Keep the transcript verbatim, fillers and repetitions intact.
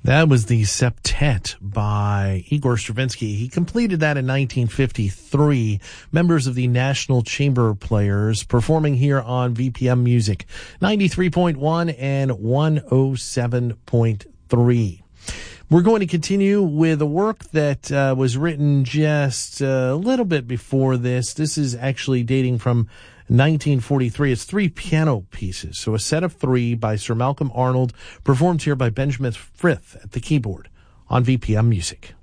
That was the Septet by Igor Stravinsky. He completed that in nineteen fifty-three. Members of the National Chamber Players performing here on V P M Music ninety-three point one and one oh seven point three. We're going to continue with a work that uh, was written just a little bit before this. This is actually dating from nineteen forty-three. It's three piano pieces. So a set of three by Sir Malcolm Arnold, performed here by Benjamin Frith at the keyboard on V P M Music.